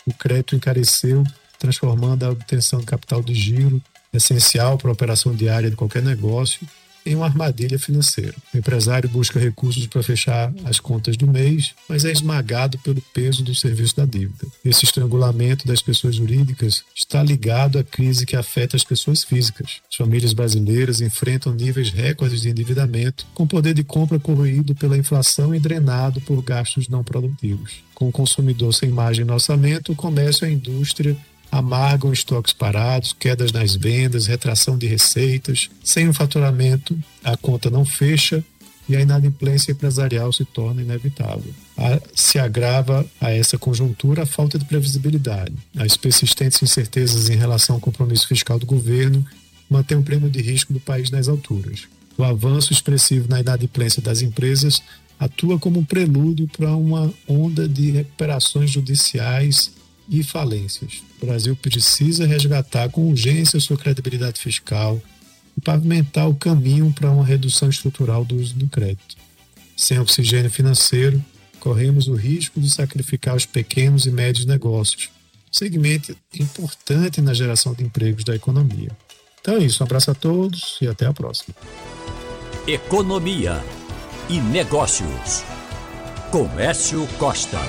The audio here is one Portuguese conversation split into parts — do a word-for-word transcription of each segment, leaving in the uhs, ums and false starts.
o crédito encareceu, transformando a obtenção de capital de giro, essencial para a operação diária de qualquer negócio, em uma armadilha financeira. O empresário busca recursos para fechar as contas do mês, mas é esmagado pelo peso do serviço da dívida. Esse estrangulamento das pessoas jurídicas está ligado à crise que afeta as pessoas físicas. As famílias brasileiras enfrentam níveis recordes de endividamento, com poder de compra corroído pela inflação e drenado por gastos não produtivos. Com o consumidor sem margem no orçamento, o comércio e a indústria amargam estoques parados, quedas nas vendas, retração de receitas. Sem o faturamento, a conta não fecha e a inadimplência empresarial se torna inevitável. A, se agrava a essa conjuntura a falta de previsibilidade. As persistentes incertezas em relação ao compromisso fiscal do governo mantêm o prêmio de risco do país nas alturas. O avanço expressivo na inadimplência das empresas atua como um prelúdio para uma onda de recuperações judiciais e falências. O Brasil precisa resgatar com urgência sua credibilidade fiscal e pavimentar o caminho para uma redução estrutural do uso do crédito. Sem oxigênio financeiro, corremos o risco de sacrificar os pequenos e médios negócios, segmento importante na geração de empregos da economia. Então é isso, um abraço a todos e até a próxima. Economia e Negócios. Comércio Costa.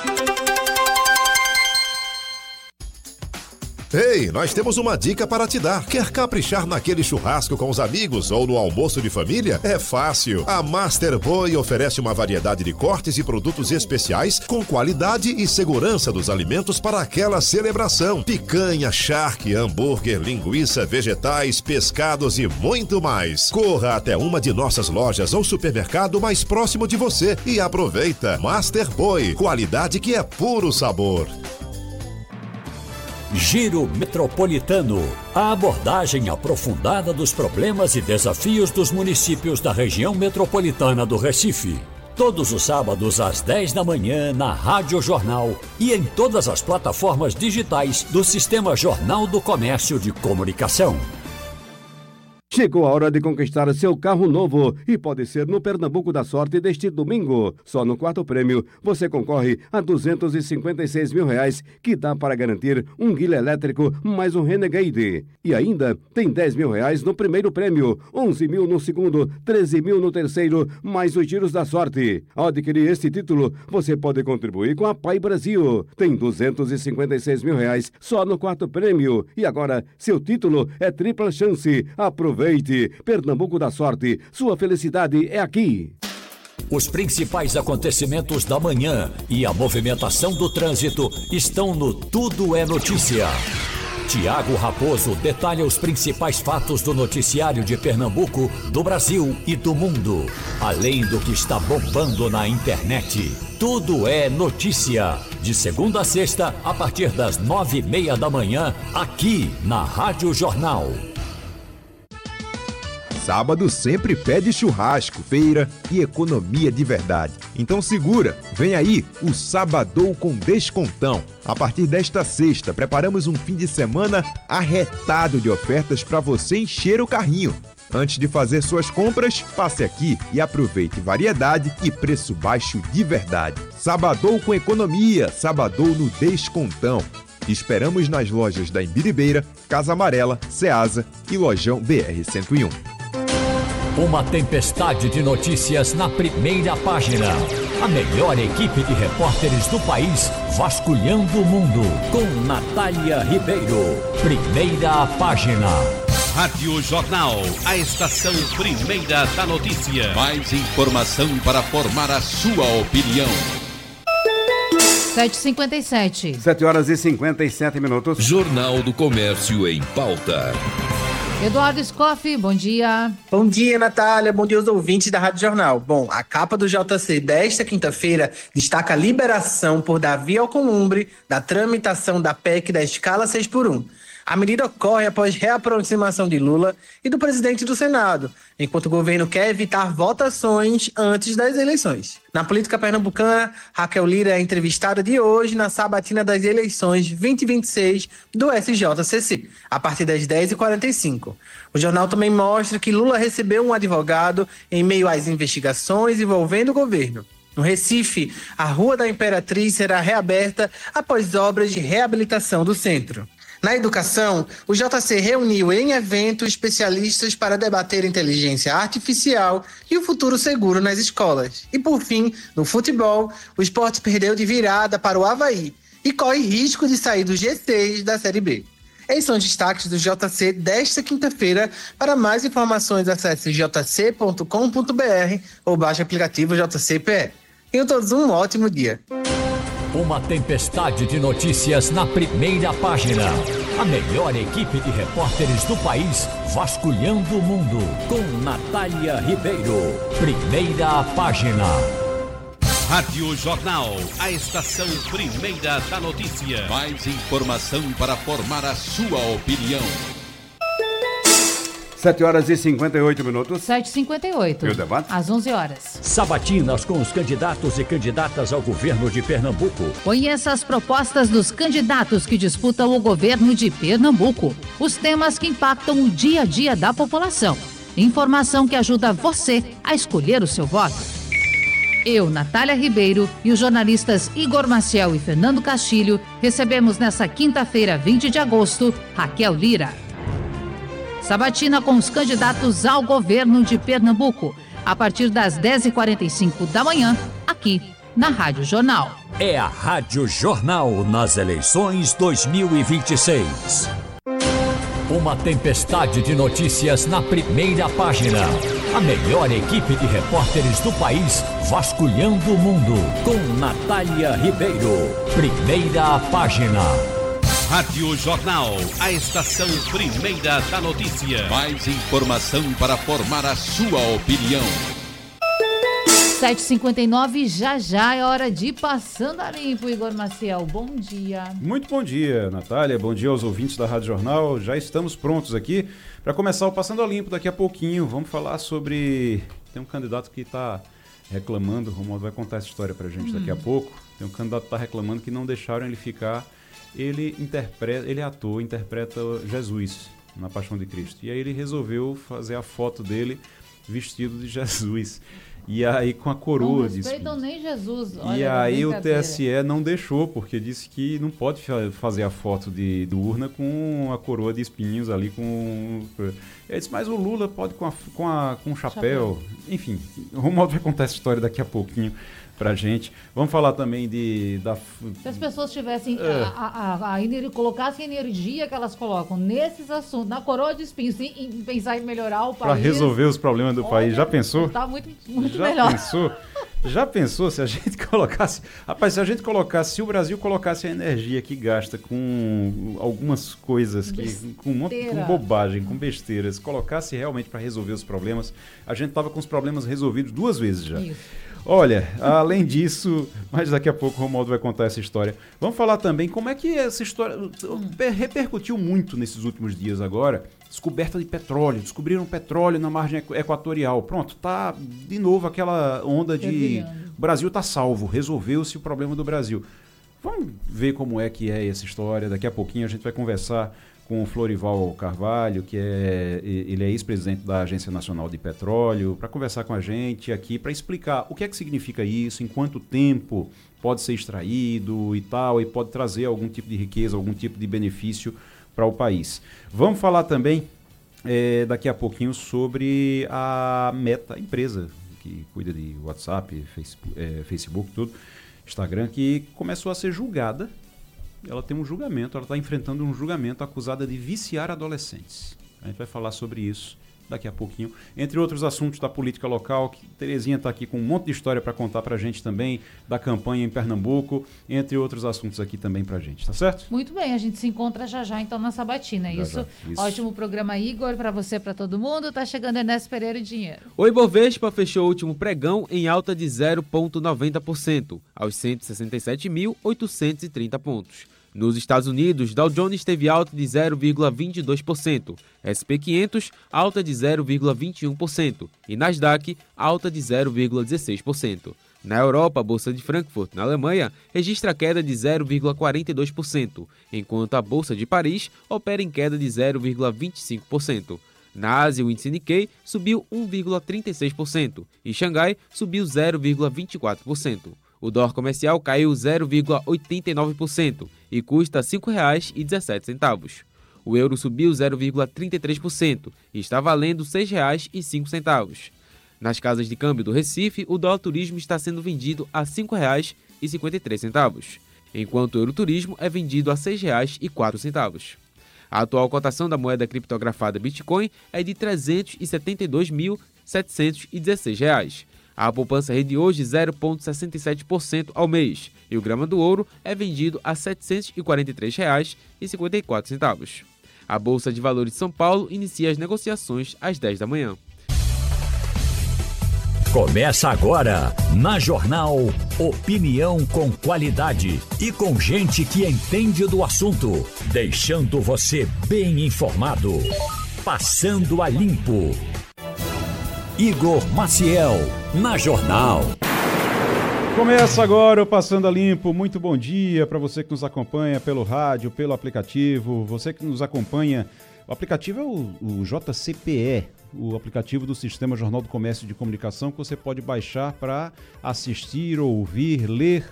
Ei, nós temos uma dica para te dar. Quer caprichar naquele churrasco com os amigos ou no almoço de família? É fácil. A Master Boy oferece uma variedade de cortes e produtos especiais com qualidade e segurança dos alimentos para aquela celebração. Picanha, charque, hambúrguer, linguiça, vegetais, pescados e muito mais. Corra até uma de nossas lojas ou supermercado mais próximo de você e aproveita. Master Boy, qualidade que é puro sabor. Giro Metropolitano. A abordagem aprofundada dos problemas e desafios dos municípios da região metropolitana do Recife. Todos os sábados às dez da manhã na Rádio Jornal e em todas as plataformas digitais do Sistema Jornal do Comércio de Comunicação. Chegou a hora de conquistar seu carro novo e pode ser no Pernambuco da Sorte deste domingo. Só no quarto prêmio você concorre a duzentos e cinquenta e seis mil reais, que dá para garantir um Guilherme elétrico mais um Renegade. E ainda tem dez mil reais no primeiro prêmio, onze mil no segundo, treze mil no terceiro, mais os giros da sorte. Ao adquirir este título, você pode contribuir com a Pai Brasil. Tem duzentos e cinquenta e seis mil reais só no quarto prêmio. E agora, seu título é tripla chance. Aproveite. Pernambuco da Sorte, sua felicidade é aqui. Os principais acontecimentos da manhã e a movimentação do trânsito estão no Tudo é Notícia. Tiago Raposo detalha os principais fatos do noticiário de Pernambuco, do Brasil e do mundo, além do que está bombando na internet. Tudo é Notícia, de segunda a sexta, a partir das nove e meia da manhã, aqui na Rádio Jornal. Sábado sempre pede churrasco, feira e economia de verdade. Então segura, vem aí o Sabadou com Descontão. A partir desta sexta, preparamos um fim de semana arretado de ofertas para você encher o carrinho. Antes de fazer suas compras, passe aqui e aproveite variedade e preço baixo de verdade. Sabadou com economia, Sabadou no Descontão. Esperamos nas lojas da Imbiribeira, Casa Amarela, Ceasa e Lojão B R cento e um. Uma tempestade de notícias na primeira página. A melhor equipe de repórteres do país vasculhando o mundo. Com Natália Ribeiro. Primeira página. Rádio Jornal, a estação primeira da notícia. Mais informação para formar a sua opinião. sete e cinquenta e sete. sete horas e cinquenta e sete minutos. Jornal do Comércio em pauta. Eduardo Scoff, bom dia. Bom dia, Natália. Bom dia aos ouvintes da Rádio Jornal. Bom, a capa do J C desta quinta-feira destaca a liberação por Davi Alcolumbre da tramitação da P E C da escala seis por um. A medida ocorre após reaproximação de Lula e do presidente do Senado, enquanto o governo quer evitar votações antes das eleições. Na política pernambucana, Raquel Lira é entrevistada de hoje na sabatina das eleições vinte e vinte e seis do S J C C, a partir das dez e quarenta e cinco. O jornal também mostra que Lula recebeu um advogado em meio às investigações envolvendo o governo. No Recife, a Rua da Imperatriz será reaberta após obras de reabilitação do centro. Na educação, o J C reuniu em evento especialistas para debater inteligência artificial e o futuro seguro nas escolas. E por fim, no futebol, o Sport perdeu de virada para o Avaí e corre risco de sair do G seis da Série B. Esses são os destaques do J C desta quinta-feira. Para mais informações, acesse j c ponto com ponto b r ou baixe o aplicativo J C P E. Tenham todos um ótimo dia. Uma tempestade de notícias na primeira página. A melhor equipe de repórteres do país vasculhando o mundo. Com Natália Ribeiro. Primeira página. Rádio Jornal, a estação primeira da notícia. Mais informação para formar a sua opinião. sete horas e cinquenta e oito minutos. sete e cinquenta e oito. E o debate? Às onze horas. Sabatinas com os candidatos e candidatas ao governo de Pernambuco. Conheça as propostas dos candidatos que disputam o governo de Pernambuco. Os temas que impactam o dia a dia da população. Informação que ajuda você a escolher o seu voto. Eu, Natália Ribeiro, e os jornalistas Igor Maciel e Fernando Castilho recebemos nesta quinta-feira, vinte de agosto, Raquel Lira. Sabatina com os candidatos ao governo de Pernambuco, a partir das dez e quarenta e cinco da manhã, aqui na Rádio Jornal. É a Rádio Jornal nas eleições dois mil e vinte e seis. Uma tempestade de notícias na primeira página. A melhor equipe de repórteres do país vasculhando o mundo. Com Natália Ribeiro. Primeira página. Rádio Jornal, a estação primeira da notícia. Mais informação para formar a sua opinião. sete e cinquenta e nove, já já é hora de Passando a Limpo. Igor Maciel, bom dia. Muito bom dia, Natália. Bom dia aos ouvintes da Rádio Jornal. Já estamos prontos aqui para começar o Passando a Limpo daqui a pouquinho. Vamos falar sobre... Tem um candidato que está reclamando, o Romualdo vai contar essa história para a gente hum. daqui a pouco. Tem um candidato que está reclamando que não deixaram ele ficar... Ele interpreta, ele é ator, interpreta Jesus na Paixão de Cristo. E aí ele resolveu fazer a foto dele vestido de Jesus. E aí com a coroa de espinhos. Não respeitam nem Jesus. Olha, e aí o T S E não deixou, porque disse que não pode fazer a foto de, de urna com a coroa de espinhos ali. Com... Ele disse, mas o Lula pode com, a, com, a, com o chapéu. chapéu. Enfim, o Romualdo vai contar essa história daqui a pouquinho pra gente. Vamos falar também de... Da... Se as pessoas tivessem, é. a, a, a, a, colocassem a energia que elas colocam nesses assuntos, na coroa de espinhos, em, em pensar em melhorar o país... Para resolver os problemas do olha, país. Já pensou? Tá muito, muito Já melhor. Pensou? Já pensou se a gente colocasse... Rapaz, se a gente colocasse... Se o Brasil colocasse a energia que gasta com algumas coisas, que, com, uma, com bobagem, com besteiras, colocasse realmente para resolver os problemas, a gente tava com os problemas resolvidos duas vezes já. Isso. Olha, além disso, mas daqui a pouco o Romualdo vai contar essa história. Vamos falar também como é que essa história hum. repercutiu muito nesses últimos dias agora. Descoberta de petróleo, descobriram petróleo na margem equatorial. Pronto, tá de novo aquela onda de... O Brasil tá salvo, resolveu-se o problema do Brasil. Vamos ver como é que é essa história. Daqui a pouquinho a gente vai conversar com o Florival Carvalho, que é, ele é ex-presidente da Agência Nacional de Petróleo, para conversar com a gente aqui, para explicar o que é que significa isso, em quanto tempo pode ser extraído e tal, e pode trazer algum tipo de riqueza, algum tipo de benefício para o país. Vamos falar também, é, daqui a pouquinho, sobre a Meta, a empresa que cuida de WhatsApp, Facebook, é, Facebook, tudo, Instagram, que começou a ser julgada. Ela tem um julgamento, ela está enfrentando um julgamento acusada de viciar adolescentes. A gente vai falar sobre isso daqui a pouquinho. Entre outros assuntos da política local, que Terezinha está aqui com um monte de história para contar para a gente também, da campanha em Pernambuco, entre outros assuntos aqui também para a gente, tá certo? Muito bem, a gente se encontra já já então na Sabatina, é isso? isso? Ótimo programa, Igor, para você, para todo mundo. Tá chegando Ernesto Pereira e Dinheiro. O Ibovespa fechou o último pregão em alta de zero vírgula noventa por cento, aos cento e sessenta e sete mil, oitocentos e trinta pontos. Nos Estados Unidos, Dow Jones teve alta de zero vírgula vinte e dois por cento, S P quinhentos alta de zero vírgula vinte e um por cento e Nasdaq alta de zero vírgula dezesseis por cento. Na Europa, a Bolsa de Frankfurt, na Alemanha, registra queda de zero vírgula quarenta e dois por cento, enquanto a Bolsa de Paris opera em queda de zero vírgula vinte e cinco por cento. Na Ásia, o índice Nikkei subiu um vírgula trinta e seis por cento e Xangai subiu zero vírgula vinte e quatro por cento. O dólar comercial caiu zero vírgula oitenta e nove por cento e custa cinco reais e dezessete centavos. O euro subiu zero vírgula trinta e três por cento e está valendo seis reais e cinco centavos. Nas casas de câmbio do Recife, o dólar turismo está sendo vendido a cinco reais e cinquenta e três centavos, enquanto o euro turismo é vendido a seis reais e quatro centavos. A atual cotação da moeda criptografada Bitcoin é de trezentos e setenta e dois mil, setecentos e dezesseis reais. A poupança rende hoje zero vírgula sessenta e sete por cento ao mês e o grama do ouro é vendido a setecentos e quarenta e três reais e cinquenta e quatro centavos. A Bolsa de Valores de São Paulo inicia as negociações às dez da manhã. Começa agora, na Jornal, opinião com qualidade e com gente que entende do assunto, deixando você bem informado. Passando a Limpo. Igor Maciel, na Jornal. Começa agora o Passando a Limpo. Muito bom dia para você que nos acompanha pelo rádio, pelo aplicativo, você que nos acompanha. O aplicativo é o, o J C P E, o aplicativo do Sistema Jornal do Comércio de Comunicação, que você pode baixar para assistir, ouvir, ler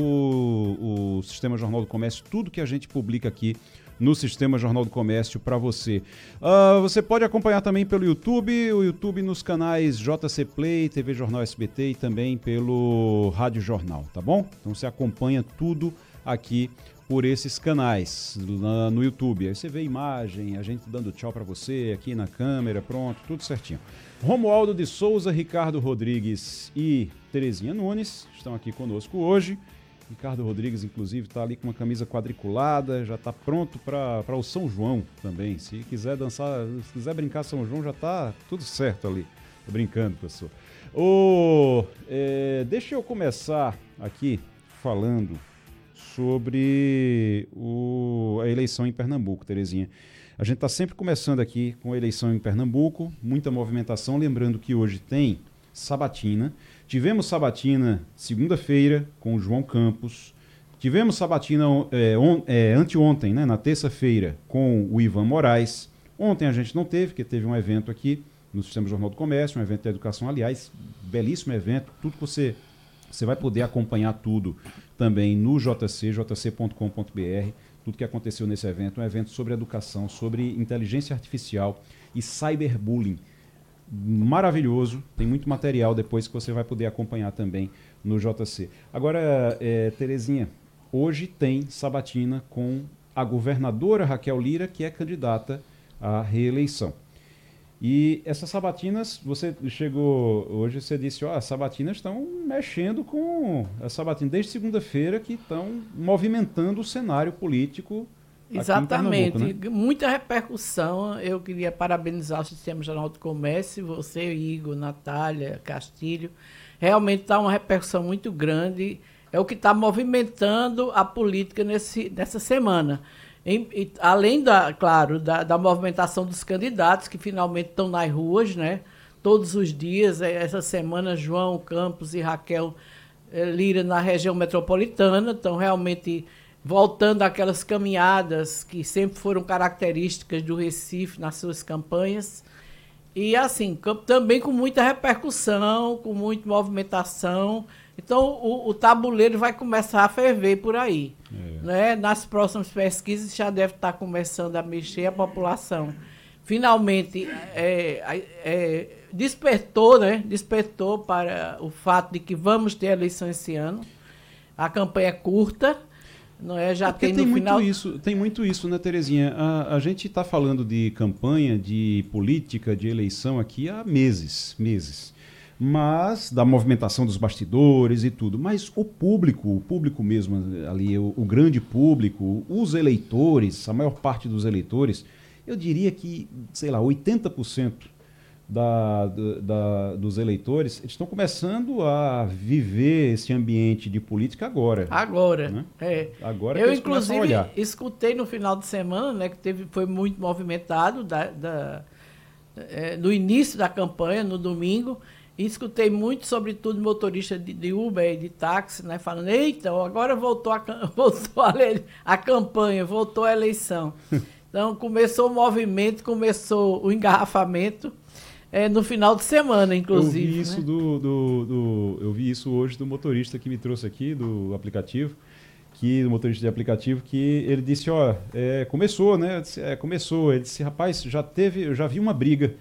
o, o Sistema Jornal do Comércio, tudo que a gente publica aqui no Sistema Jornal do Comércio para você. Uh, você pode acompanhar também pelo YouTube, o YouTube nos canais J C Play, T V Jornal S B T e também pelo Rádio Jornal, tá bom? Então você acompanha tudo aqui por esses canais na, no YouTube. Aí você vê imagem, a gente dando tchau para você aqui na câmera, pronto, tudo certinho. Romualdo de Souza, Ricardo Rodrigues e Terezinha Nunes estão aqui conosco hoje. Ricardo Rodrigues, inclusive, está ali com uma camisa quadriculada, já está pronto para o São João também. Se quiser dançar, se quiser brincar São João, já está tudo certo ali. Tô brincando, pessoal. Oh, é, deixa eu começar aqui falando sobre o, a eleição em Pernambuco, Terezinha. A gente está sempre começando aqui com a eleição em Pernambuco, muita movimentação, lembrando que hoje tem sabatina. Tivemos sabatina segunda-feira com o João Campos, tivemos sabatina é, on, é, anteontem, né, na terça-feira, com o Ivan Moraes. Ontem a gente não teve, porque teve um evento aqui no Sistema Jornal do Comércio, um evento de educação, aliás, belíssimo evento, tudo que você... Você vai poder acompanhar tudo também no J C, j c ponto com ponto b r, tudo que aconteceu nesse evento, um evento sobre educação, sobre inteligência artificial e cyberbullying. Maravilhoso, tem muito material depois que você vai poder acompanhar também no J C. Agora, é, Terezinha, hoje tem sabatina com a governadora Raquel Lira, que é candidata à reeleição. E essas sabatinas, você chegou hoje, você disse, ó, as sabatinas estão mexendo com as sabatinas desde segunda-feira que estão movimentando o cenário político. Exatamente, aqui em Pernambuco, né? Muita repercussão. Eu queria parabenizar o Sistema Jornal do Comércio, você, Igor, Natália, Castilho. Realmente está uma repercussão muito grande. É o que está movimentando a política nesse, nessa semana. Em, e, além, da, claro, da, da movimentação dos candidatos que finalmente estão nas ruas, né? Todos os dias, essa semana, João Campos e Raquel eh, Lira na região metropolitana estão realmente voltando àquelas caminhadas que sempre foram características do Recife nas suas campanhas. E assim, também com muita repercussão, com muita movimentação. Então, o, o tabuleiro vai começar a ferver por aí. É. Né? Nas próximas pesquisas já deve estar começando a mexer a população. Finalmente, é, é, despertou, né? despertou para o fato de que vamos ter eleição esse ano. A campanha é curta, não é? Já é tem no tem final... Muito isso, tem muito isso, né, Terezinha? A, a gente está falando de campanha, de política, de eleição aqui há meses, meses. Mas da movimentação dos bastidores e tudo. Mas o público, o público mesmo ali, o, o grande público, os eleitores, a maior parte dos eleitores, eu diria que, sei lá, oitenta por cento da, da, dos eleitores estão começando a viver esse ambiente de política agora. Agora, né? é. Agora que eu, eles começam a inclusive, olhar. escutei no final de semana, né, que teve, foi muito movimentado da, da, é, no início da campanha, no domingo. E escutei muito, sobretudo, motorista de, de Uber e de táxi, né, falando, eita, agora voltou a, voltou a, a campanha, voltou a eleição. Então, começou o movimento, começou o engarrafamento é, no final de semana, inclusive. Eu vi isso, né? do, do, do, eu vi isso hoje do motorista que me trouxe aqui, do aplicativo, que, do motorista de aplicativo, que ele disse, ó, é, começou, né? Eu disse, é, começou. Ele disse, rapaz, já teve, eu já vi uma briga.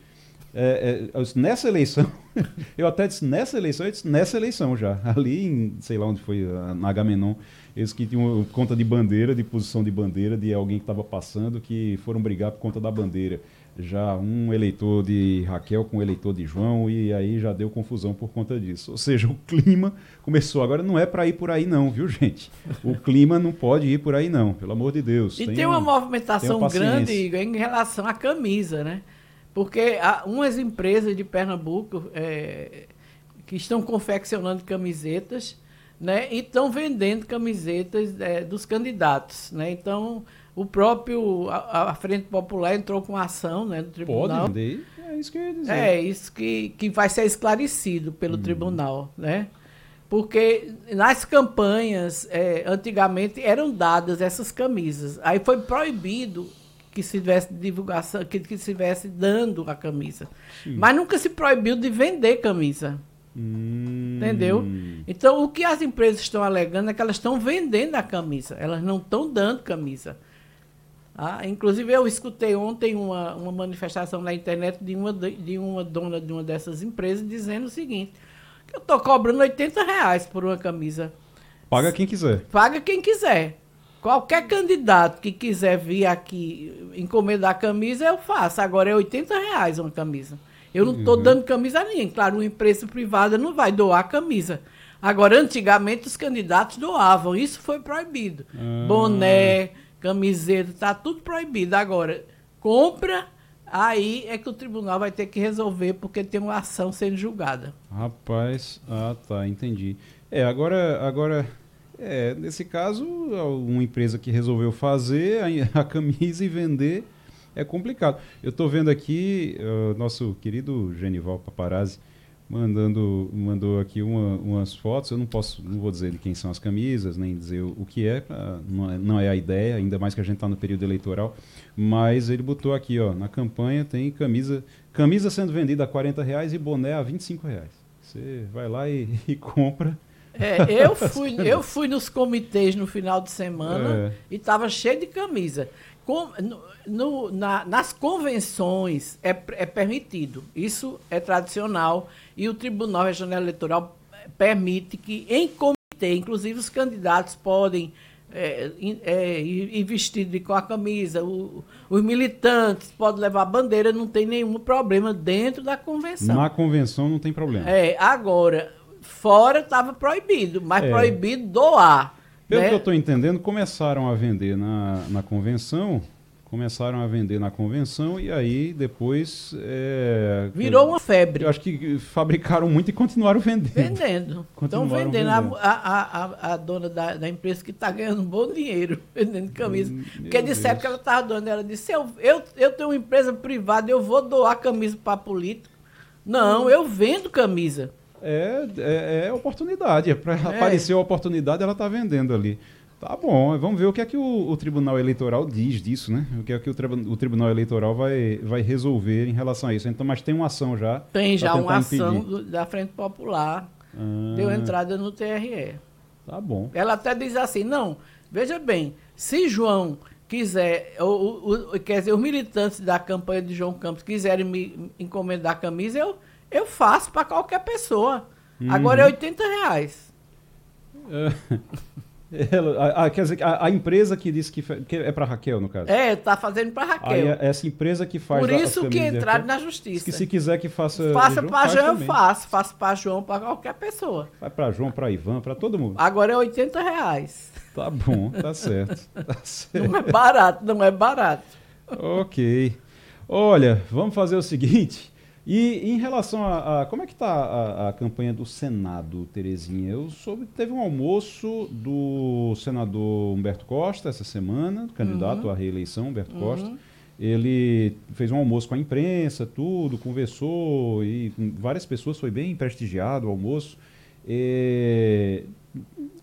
É, é, disse, nessa eleição, eu até disse, nessa eleição, eu disse, nessa eleição já. Ali em, sei lá onde foi, na Agamenon, eles que tinham conta de bandeira, de posição de bandeira, de alguém que estava passando, que foram brigar por conta da bandeira. Já um eleitor de Raquel com o eleitor de João, e aí já deu confusão por conta disso. Ou seja, o clima começou. Agora não é para ir por aí não, viu, gente? O clima não pode ir por aí não, pelo amor de Deus. E tem uma movimentação grande, Igor, em relação à camisa, né? Porque há umas empresas de Pernambuco é, que estão confeccionando camisetas, né, e estão vendendo camisetas é, dos candidatos, né? Então, o próprio, a, a Frente Popular entrou com ação, né, no tribunal. Pode vender? É isso que eu ia dizer. É, isso que, que vai ser esclarecido pelo hum. tribunal, né? Porque nas campanhas, é, antigamente, eram dadas essas camisas. Aí foi proibido que se tivesse divulgação, que, que se estivesse dando a camisa. Sim. Mas nunca se proibiu de vender camisa. Hum. Entendeu? Então, o que as empresas estão alegando é que elas estão vendendo a camisa. Elas não estão dando camisa. Ah, inclusive, eu escutei ontem uma, uma manifestação na internet de uma, de uma dona de uma dessas empresas dizendo o seguinte, que eu estou cobrando oitenta reais por uma camisa. Paga quem quiser. Paga quem quiser. Qualquer candidato que quiser vir aqui encomendar a camisa, eu faço. Agora é oitenta reais uma camisa. Eu não estou uhum. dando camisa a ninguém. Claro, uma empresa privada não vai doar camisa. Agora, antigamente, os candidatos doavam. Isso foi proibido. Uhum. Boné, camiseta, está tudo proibido. Agora, compra, aí é que o tribunal vai ter que resolver, porque tem uma ação sendo julgada. Rapaz, ah, tá, entendi. É, agora... agora... É, nesse caso, uma empresa que resolveu fazer a, a camisa e vender é complicado. Eu estou vendo aqui o uh, nosso querido Genival Paparazzi mandando, mandou aqui uma, umas fotos. Eu não posso, não vou dizer de quem são as camisas, nem dizer o, o que é, uh, não é, não é a ideia, ainda mais que a gente está no período eleitoral, mas ele botou aqui, ó, na campanha tem camisa, camisa sendo vendida a quarenta reais e boné a vinte e cinco reais. Você vai lá e, e compra. É, eu, fui, eu fui nos comitês no final de semana é. e estava cheio de camisa. Com, no, no, na, nas convenções é, é permitido, isso é tradicional, e o Tribunal Regional Eleitoral permite que em comitê, inclusive os candidatos podem é, é, ir vestidos com a camisa, o, os militantes podem levar bandeira, não tem nenhum problema dentro da convenção. Na convenção não tem problema. É, agora... Fora estava proibido, mas é. proibido doar. Pelo né? que eu estou entendendo, começaram a vender na, na convenção, começaram a vender na convenção e aí depois... É, virou uma febre. Eu acho que fabricaram muito e continuaram vendendo. Vendendo. Estão vendendo. vendendo. A, a, a, a dona da, da empresa que está ganhando um bom dinheiro vendendo camisa. Hum, porque disseram Deus. que ela estava doando. Ela disse, eu, eu, eu tenho uma empresa privada, eu vou doar camisa para político. Não, hum. eu vendo camisa. É, é, é oportunidade, é para é. aparecer a oportunidade, ela está vendendo ali. Tá bom, vamos ver o que é que o, o Tribunal Eleitoral diz disso, né? O que é que o, o Tribunal Eleitoral vai, vai resolver em relação a isso. Então, mas tem uma ação já. Tem já uma ação do, da Frente Popular, ah. deu entrada no T R E. Tá bom. Ela até diz assim, não, veja bem, se João quiser, o, o, quer dizer, os militantes da campanha de João Campos quiserem me encomendar a camisa, eu... Eu faço para qualquer pessoa. Uhum. Agora é oitenta reais. Ela, a, quer dizer, a, a empresa que disse que, que é para Raquel, no caso. É, está fazendo para Raquel. Aí, essa empresa que faz... Por isso que entraram na justiça. Que se quiser que faça... Faça para João, eu faço. Faço para João, para qualquer pessoa. Vai para João, para Ivan, para todo mundo. Agora é oitenta reais. Tá bom, tá certo. Tá certo. Não é barato, não é barato. Ok. Olha, vamos fazer o seguinte... E em relação a, a como é que está a, a campanha do Senado, Terezinha? Eu soube que teve um almoço do senador Humberto Costa essa semana, candidato uhum. à reeleição, Humberto uhum. Costa. Ele fez um almoço com a imprensa, tudo, conversou, e com várias pessoas, foi bem prestigiado o almoço. É...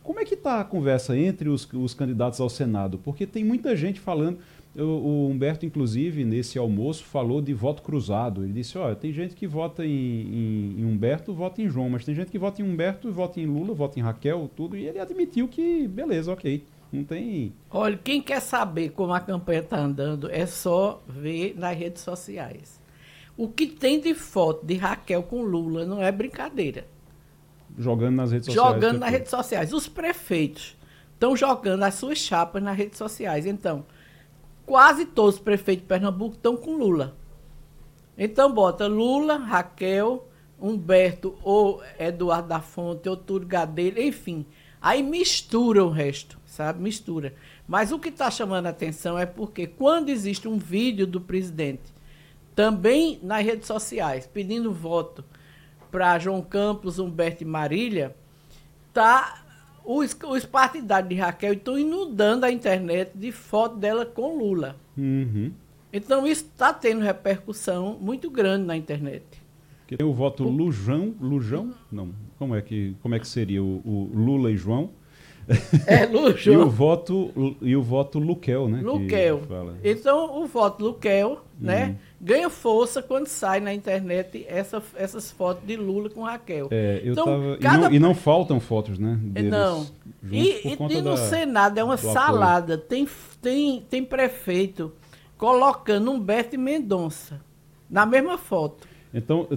Como é que está a conversa entre os, os candidatos ao Senado? Porque tem muita gente falando, o, o Humberto, inclusive, nesse almoço, falou de voto cruzado. Ele disse, olha, tem gente que vota em, em, em Humberto, vota em João, mas tem gente que vota em Humberto, vota em Lula, vota em Raquel, tudo, e ele admitiu que, beleza, ok, não tem... Olha, quem quer saber como a campanha está andando, é só ver nas redes sociais. O que tem de foto de Raquel com Lula não é brincadeira. Jogando nas redes sociais. Jogando nas redes sociais. Os prefeitos estão jogando as suas chapas nas redes sociais. Então, quase todos os prefeitos de Pernambuco estão com Lula. Então, bota Lula, Raquel, Humberto ou Eduardo da Fonte, ou Túlio Gadelha, enfim. Aí mistura o resto, sabe? Mistura. Mas o que está chamando a atenção é porque quando existe um vídeo do presidente, também nas redes sociais, pedindo voto para João Campos, Humberto e Marília, tá, os, os partidários de Raquel estão inundando a internet de foto dela com Lula. Uhum. Então isso está tendo repercussão muito grande na internet. Porque tem o voto o... Lujão, Lujão? Não, como é que, como é que seria o, o Lula e João? É, Lujão. e, o voto, e o voto Luquel, né? Luquel. Então o voto Luquel, uhum. né? Ganha força quando sai na internet essa, essas fotos de Lula com Raquel. É, eu então, tava, cada... e, não, e não faltam fotos, né? Não. E, e, e no da, Senado é uma salada. Tem, tem, tem prefeito colocando Humberto e Mendonça na mesma foto. Então,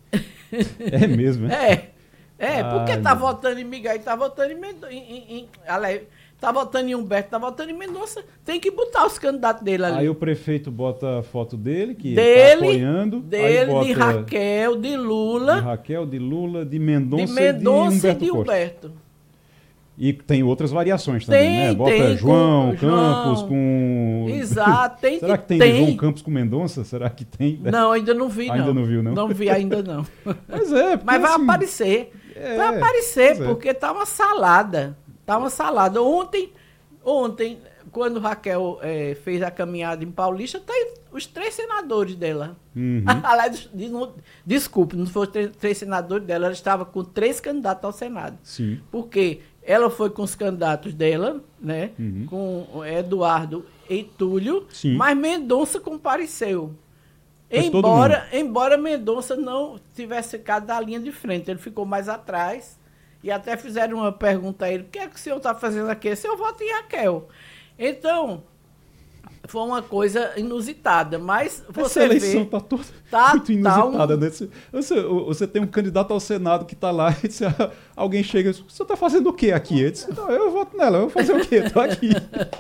é mesmo, é? É, é porque ah, tá não. votando em Miguel e tá votando em Mendonça. Em, em, em, Tá votando em Humberto, tá votando em Mendonça, tem que botar os candidatos dele ali. Aí o prefeito bota a foto dele, que dele, tá apoiando. Dele, de Raquel, de Lula. De Raquel, de Lula, de Mendonça, de Mendonça e de Humberto. E, de Humberto. E tem outras variações também, tem, né? Bota tem, João com, Campos João. com... Exato, tem Será que tem, tem João Campos com Mendonça? Será que tem? Não, ainda não vi, ainda não. não viu, não? Não vi ainda, não. Mas é, Mas vai assim, aparecer. É, vai aparecer, é. porque tá uma salada. Tá uma salada. Ontem... Ontem, quando Raquel é, fez a caminhada em Paulista, tem os três senadores dela. Uhum. Desculpe, não foram três, três senadores dela, ela estava com três candidatos ao Senado. Sim. Porque ela foi com os candidatos dela, né? Uhum. Com Eduardo e Túlio, Sim. mas Mendonça compareceu. Embora, embora Mendonça não tivesse ficado da linha de frente, ele ficou mais atrás. E até fizeram uma pergunta a ele, o que é que o senhor está fazendo aqui? Se eu voto em Raquel. Então, foi uma coisa inusitada, mas você Essa eleição vê... está toda tá, muito inusitada, tá um... né? Você, você tem um candidato ao Senado que está lá e disse, alguém chega e diz, você está fazendo o quê aqui? Ele disse, não, eu voto nela, eu vou fazer o quê? Estou aqui.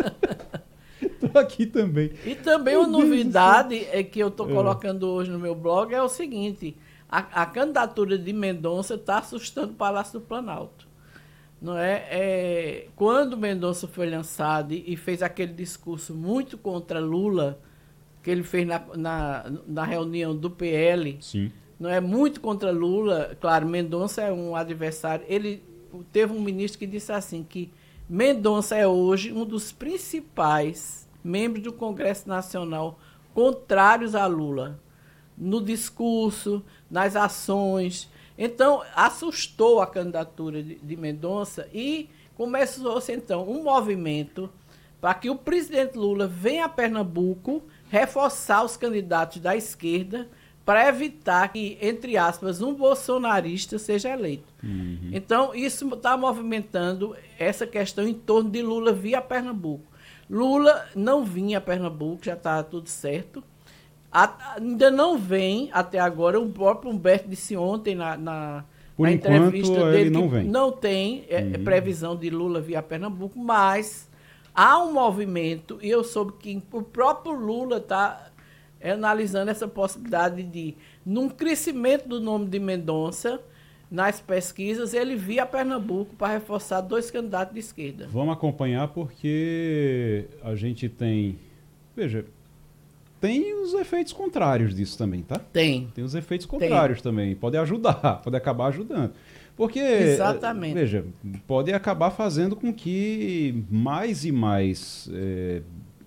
Estou aqui também. E também meu uma Deus novidade é que eu estou é. colocando hoje no meu blog é o seguinte... A, a candidatura de Mendonça está assustando o Palácio do Planalto. Não é? É, quando Mendonça foi lançado e, e fez aquele discurso muito contra Lula, que ele fez na, na, na reunião do P L, Sim. não é muito contra Lula, claro, Mendonça é um adversário. Ele teve um ministro que disse assim, que Mendonça é hoje um dos principais membros do Congresso Nacional contrários a Lula. No discurso, nas ações. Então, assustou a candidatura de, de Mendonça e começou-se, então, um movimento para que o presidente Lula venha a Pernambuco reforçar os candidatos da esquerda para evitar que, entre aspas, um bolsonarista seja eleito. Uhum. Então, isso está movimentando essa questão em torno de Lula vir a Pernambuco. Lula não vinha a Pernambuco, já está tudo certo. A, ainda não vem, até agora, o próprio Humberto disse ontem na, na, Por na enquanto, entrevista dele ele não que vem. não tem é, uhum. previsão de Lula vir a Pernambuco, mas há um movimento, e eu soube que o próprio Lula está analisando essa possibilidade de, num crescimento do nome de Mendonça, nas pesquisas, ele vir a Pernambuco para reforçar dois candidatos de esquerda. Vamos acompanhar porque a gente tem... Veja... Tem os efeitos contrários disso também, tá? Tem. Tem os efeitos contrários Tem. também. Pode ajudar, pode acabar ajudando. Porque, Exatamente. veja, pode acabar fazendo com que mais e mais é,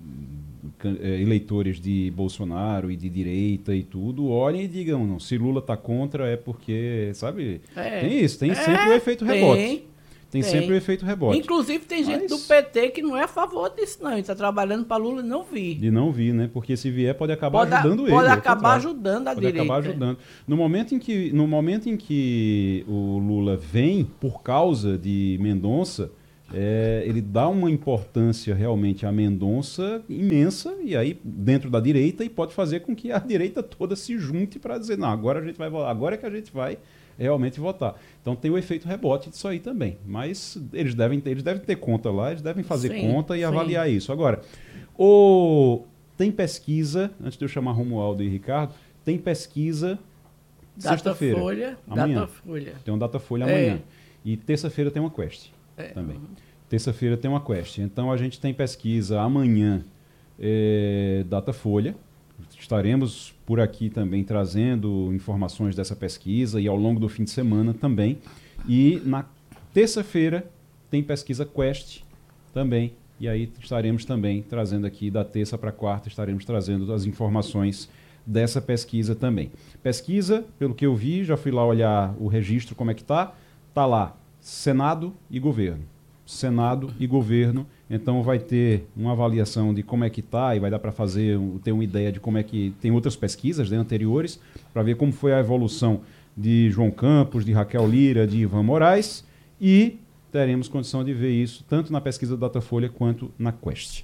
eleitores de Bolsonaro e de direita e tudo olhem e digam, não, se Lula está contra é porque, sabe? É. Tem isso, tem é, sempre o efeito rebote. Tem. Tem, tem sempre o efeito rebote. Inclusive tem gente Mas... do P T que não é a favor disso, não. Ele está trabalhando para Lula e não vir. De não vir, né? Porque se vier pode acabar pode ajudando a, ele. Pode acabar ajudando a pode direita. Pode acabar ajudando. No momento, em que, no momento em que o Lula vem por causa de Mendonça, é, ele dá uma importância realmente a Mendonça imensa, e aí dentro da direita, e pode fazer com que a direita toda se junte para dizer, não, agora a gente vai agora é que a gente vai realmente votar. Então tem o efeito rebote disso aí também. Mas eles devem ter, eles devem ter conta lá, eles devem fazer sim, conta e sim. avaliar isso. Agora, o, tem pesquisa, antes de eu chamar Romualdo e Ricardo, tem pesquisa sexta-feira. Datafolha. Amanhã. Datafolha. Tem um Datafolha amanhã. É. E terça-feira tem uma Quest é. também. Terça-feira tem uma Quest. Então a gente tem pesquisa amanhã, é, Datafolha. Estaremos por aqui também trazendo informações dessa pesquisa e ao longo do fim de semana também. E na terça-feira tem pesquisa Quest também. E aí estaremos também trazendo aqui da terça para quarta, estaremos trazendo as informações dessa pesquisa também. Pesquisa, pelo que eu vi, já fui lá olhar o registro, como é que está. Está lá, Senado e governo. Senado e governo. Então vai ter uma avaliação de como é que está e vai dar para fazer, ter uma ideia de como é que... Tem outras pesquisas, né, anteriores, para ver como foi a evolução de João Campos, de Raquel Lira, de Ivan Moraes, e teremos condição de ver isso tanto na pesquisa do Datafolha quanto na Quest.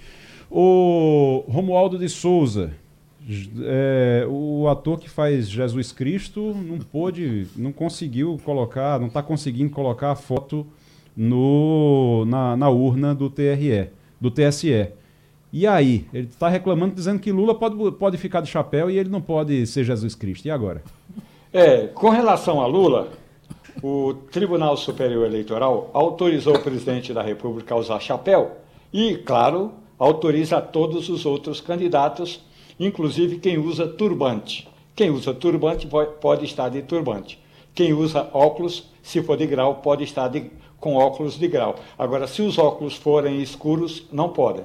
O Romualdo de Souza, é, o ator que faz Jesus Cristo, não pôde, não conseguiu colocar, não está conseguindo colocar a foto No, na, na urna do T R E, do T S E. E aí, ele está reclamando, dizendo que Lula pode, pode ficar de chapéu e ele não pode ser Jesus Cristo. E agora? É, com relação a Lula, o Tribunal Superior Eleitoral autorizou o presidente da República a usar chapéu e, claro, autoriza a todos os outros candidatos, inclusive quem usa turbante. Quem usa turbante pode estar de turbante. Quem usa óculos, se for de grau, pode estar de com óculos de grau. Agora, se os óculos forem escuros, não podem.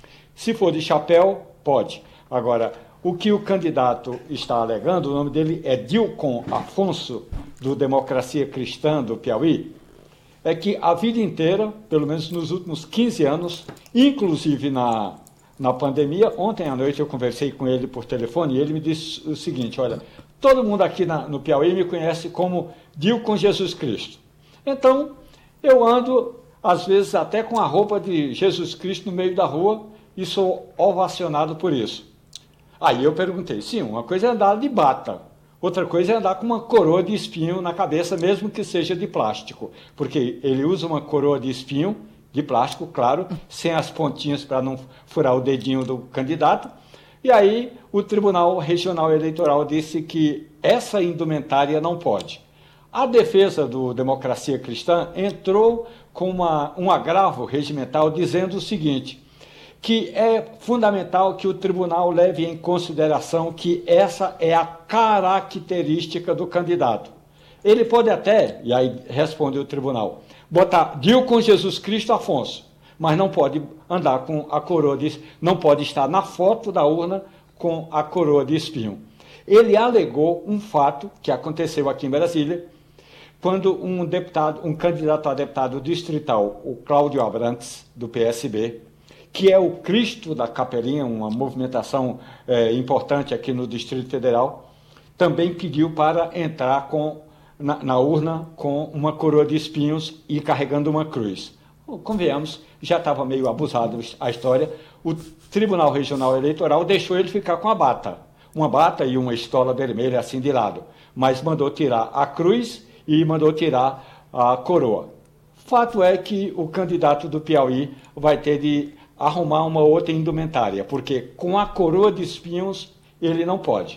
Se for de chapéu, pode. Agora, o que o candidato está alegando, o nome dele é Dilcon Afonso, do Democracia Cristã do Piauí, é que a vida inteira, pelo menos nos últimos quinze anos, inclusive na, na pandemia, ontem à noite eu conversei com ele por telefone e ele me disse o seguinte, olha, todo mundo aqui na, no Piauí me conhece como Dilcon Jesus Cristo. Então, eu ando, às vezes, até com a roupa de Jesus Cristo no meio da rua e sou ovacionado por isso. Aí eu perguntei, sim, uma coisa é andar de bata, outra coisa é andar com uma coroa de espinho na cabeça, mesmo que seja de plástico, porque ele usa uma coroa de espinho, de plástico, claro, sem as pontinhas para não furar o dedinho do candidato, e aí o Tribunal Regional Eleitoral disse que essa indumentária não pode. A defesa do Democracia Cristã entrou com uma, um agravo regimental dizendo o seguinte, que é fundamental que o tribunal leve em consideração que essa é a característica do candidato. Ele pode até, e aí responde o tribunal, botar Dilcon Jesus Cristo Afonso, mas não pode andar com a coroa de, não pode estar na foto da urna com a coroa de espinho. Ele alegou um fato que aconteceu aqui em Brasília, quando um deputado, um candidato a deputado distrital, o Cláudio Abrantes, do P S B, que é o Cristo da Capelinha, uma movimentação é, importante aqui no Distrito Federal, também pediu para entrar com, na, na urna com uma coroa de espinhos e carregando uma cruz. Convenhamos, já estava meio abusado a história, o Tribunal Regional Eleitoral deixou ele ficar com a bata, uma bata e uma estola vermelha assim de lado, mas mandou tirar a cruz e mandou tirar a coroa. Fato é que o candidato do Piauí vai ter de arrumar uma outra indumentária, porque com a coroa de espinhos ele não pode.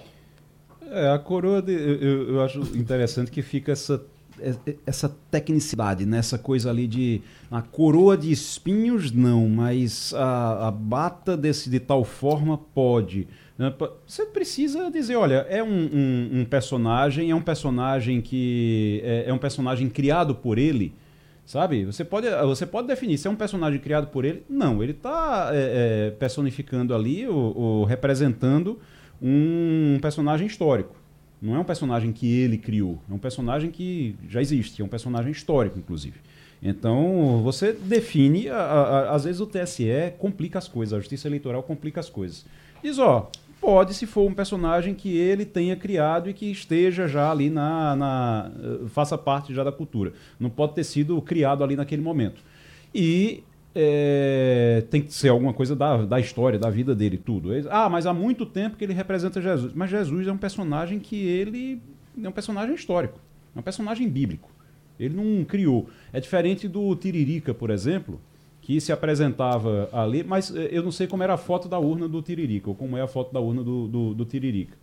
É, a coroa, de, eu, eu acho interessante que fica essa, essa tecnicidade, né? Essa coisa ali de a coroa de espinhos não, mas a, a bata desse, de tal forma pode. Você precisa dizer, olha, é um, um, um personagem, é um personagem que é, é um personagem criado por ele, sabe? Você pode, você pode definir se é um personagem criado por ele. Não, ele está é, é, personificando ali, ou, ou representando um personagem histórico. Não é um personagem que ele criou, é um personagem que já existe, é um personagem histórico, inclusive. Então, você define, a, a, às vezes o T S E complica as coisas, a Justiça Eleitoral complica as coisas. Diz, ó, pode se for um personagem que ele tenha criado e que esteja já ali na, na... faça parte já da cultura. Não pode ter sido criado ali naquele momento. E é, tem que ser alguma coisa da, da história, da vida dele, tudo. Ah, mas há muito tempo que ele representa Jesus. Mas Jesus é um personagem que ele é um personagem histórico, é um personagem bíblico. Ele não criou. É diferente do Tiririca, por exemplo, que se apresentava ali, mas eu não sei como era a foto da urna do Tiririca, ou como é a foto da urna do, do, do Tiririca.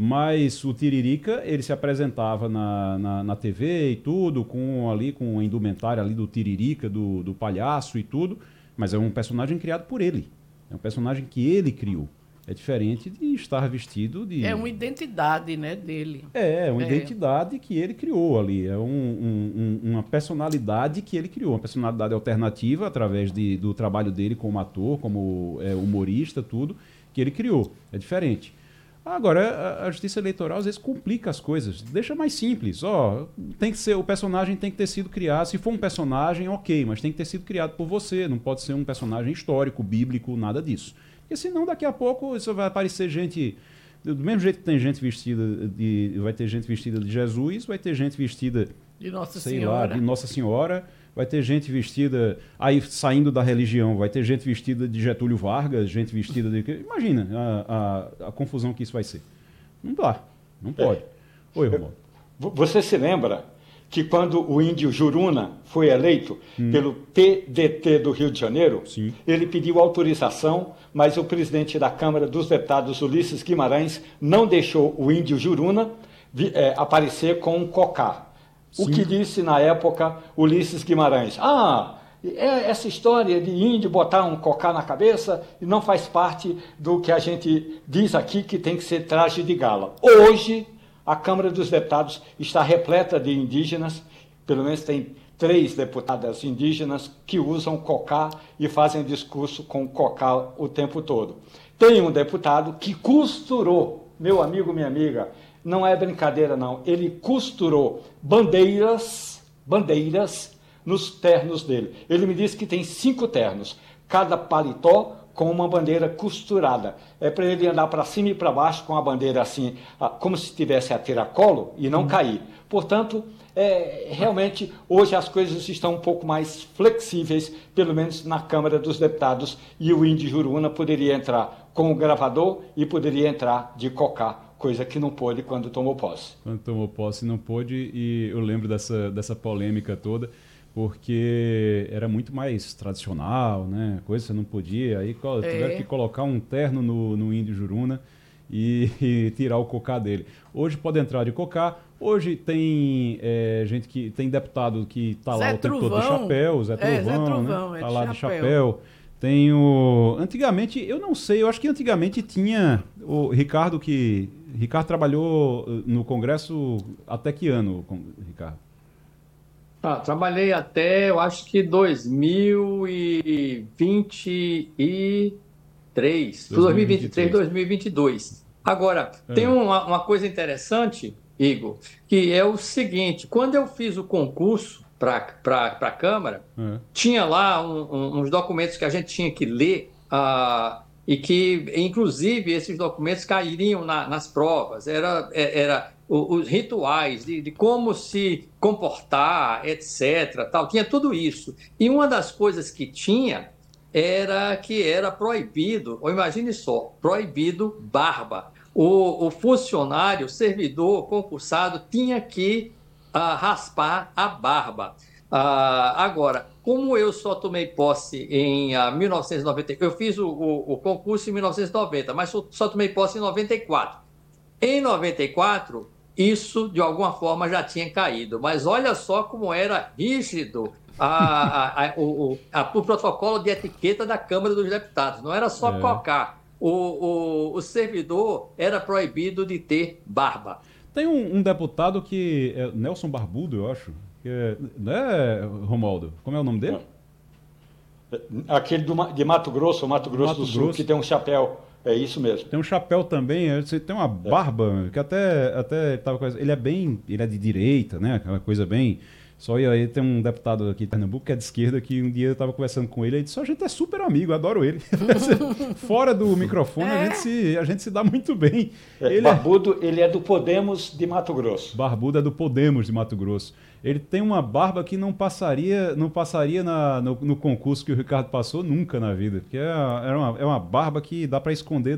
Mas o Tiririca, ele se apresentava na, na, na T V e tudo, com, ali, com a indumentária ali do Tiririca, do, do palhaço e tudo, mas é um personagem criado por ele. É um personagem que ele criou. É diferente de estar vestido de... É uma identidade, né, dele. É, uma é. identidade que ele criou ali. É um, um, um, uma personalidade que ele criou. Uma personalidade alternativa através de, do trabalho dele como ator, como é, humorista, tudo, que ele criou. É diferente. Agora, a, a Justiça Eleitoral às vezes complica as coisas. Deixa mais simples. Ó, tem que ser, o personagem tem que ter sido criado. Se for um personagem, ok, mas tem que ter sido criado por você. Não pode ser um personagem histórico, bíblico, nada disso. Porque senão daqui a pouco isso vai aparecer gente, do mesmo jeito que tem gente vestida de, vai ter gente vestida de Jesus, vai ter gente vestida de Nossa sei Senhora. lá, de Nossa Senhora, vai ter gente vestida, aí saindo da religião, vai ter gente vestida de Getúlio Vargas, gente vestida de... Imagina a, a, a confusão que isso vai ser. Não dá, não pode. É. Oi, Romualdo. Você se lembra que quando o índio Juruna foi eleito hum. pelo P D T do Rio de Janeiro, Sim. ele pediu autorização, mas o presidente da Câmara dos Deputados, Ulisses Guimarães, não deixou o índio Juruna é, aparecer com um cocá. Sim. O que disse na época Ulisses Guimarães? Ah, é essa história de índio botar um cocá na cabeça não faz parte do que a gente diz aqui que tem que ser traje de gala. Hoje, a Câmara dos Deputados está repleta de indígenas, pelo menos tem três deputadas indígenas que usam cocá e fazem discurso com cocá o tempo todo. Tem um deputado que costurou, meu amigo, minha amiga, não é brincadeira não, ele costurou bandeiras, bandeiras nos ternos dele. Ele me disse que tem cinco ternos, cada paletó com uma bandeira costurada. É para ele andar para cima e para baixo com a bandeira assim, como se estivesse a tiracolo e não cair. Portanto, é, realmente, hoje as coisas estão um pouco mais flexíveis, pelo menos na Câmara dos Deputados, e o índio Juruna poderia entrar com o gravador e poderia entrar de cocá, coisa que não pôde quando tomou posse. Quando tomou posse não pôde, e eu lembro dessa, dessa polêmica toda, porque era muito mais tradicional, né? Coisa que você não podia, aí é. tiveram que colocar um terno no, no índio Juruna e, e tirar o cocá dele. Hoje pode entrar de cocá, hoje tem é, gente que tem deputado que está lá o tempo todo de chapéu, Zé Trovão, é, Zé Trovão né? é tá lá de chapéu. chapéu. Tem o... Antigamente, eu não sei, eu acho que antigamente tinha o Ricardo que... Ricardo trabalhou no Congresso até que ano, Ricardo? Ah, trabalhei até, eu acho que dois mil e vinte e três. dois mil e vinte e três, dois mil e vinte e dois. Agora, é. tem uma, uma coisa interessante, Igor, que é o seguinte, quando eu fiz o concurso para a Câmara, é. tinha lá um, um, uns documentos que a gente tinha que ler, uh, e que, inclusive, esses documentos cairiam na, nas provas. Era... era os rituais de, de como se comportar, etcétera. Tal. Tinha tudo isso. E uma das coisas que tinha era que era proibido, ou imagine só, proibido barba. O, o funcionário, o servidor concursado tinha que uh, raspar a barba. Uh, agora, como eu só tomei posse em uh, mil novecentos e noventa, eu fiz o, o, o concurso em mil novecentos e noventa, mas só, só tomei posse em noventa e quatro. Em noventa e quatro... isso, de alguma forma, já tinha caído. Mas olha só como era rígido a, a, a, o, a, o protocolo de etiqueta da Câmara dos Deputados. Não era só é. cocá. O, o, o servidor era proibido de ter barba. Tem um, um deputado que... é Nelson Barbudo, eu acho. Que é, né, Romualdo? Como é o nome dele? Aquele do, de Mato Grosso, Mato Grosso Mato do Sul, Grosso. Que tem um chapéu... É isso mesmo. Tem um chapéu também, você tem uma barba, é. que até, até tava com... Ele é bem, ele é de direita, né? Aquela coisa bem, Só ia aí, tem um deputado aqui de Pernambuco que é de esquerda, que um dia eu estava conversando com ele, ele disse, a gente é super amigo, eu adoro ele. Fora do microfone, é. a, gente se, a gente se dá muito bem. É, ele Barbudo, é... ele é do Podemos de Mato Grosso. Barbudo é do Podemos de Mato Grosso. Ele tem uma barba que não passaria, não passaria na, no, no concurso que o Ricardo passou nunca na vida, porque é, é, uma, é uma barba que dá para esconder